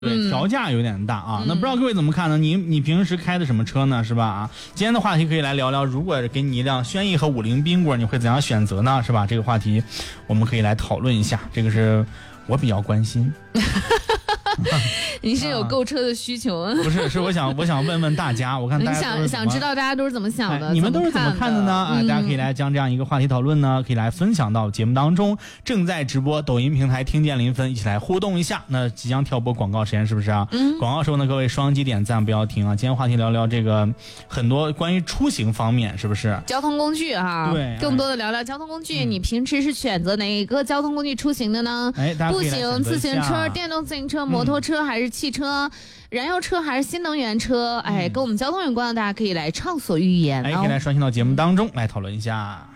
对，调价有点大啊。那不知道各位怎么看呢？你平时开的什么车呢？是吧？啊，今天的话题可以来聊聊，如果给你一辆轩逸和50缤果，你会怎样选择呢？是吧？这个话题我们可以来讨论一下，这个是我比较关心。 你是有购车的需求？ 不是，是我想问问大家，我看大家想知道大家都是怎么想的， 你们都是怎么看的呢？大家可以来将这样一个话题讨论呢，可以来分享到节目当中。正在直播抖音平台听见0分，一起来互动一下。那即将跳播广告时间是不是啊？广告时候呢，各位双击点赞不要停啊！今天话题聊聊这个很多关于出行方面，是不是？ 交通工具哈， 对， 更多的聊聊交通工具。你平时是选择哪个交通工具出行的呢？步行、自行车、电动自行车、摩托车还是汽车？燃油车还是新能源车？跟我们交通有关的，大家可以来畅所欲言。 可以来刷新到节目当中来讨论一下。